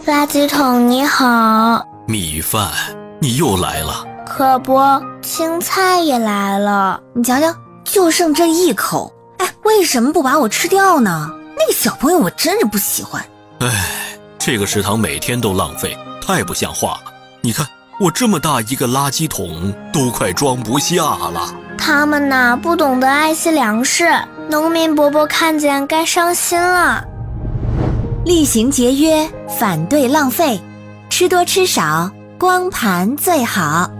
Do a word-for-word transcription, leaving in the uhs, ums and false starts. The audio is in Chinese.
垃圾桶你好。 米饭，你又来了。 可不，青菜也来了。 你瞧瞧，就剩这一口，哎，为什么不把我吃掉呢？那个小朋友我真是不喜欢。 哎，这个食堂每天都浪费，太不像话了。你看我这么大一个垃圾桶都快装不下了。 他们呐，不懂得爱惜粮食，农民伯伯看见该伤心了。 厉行节约，反对浪费，吃多吃少，光盘最好。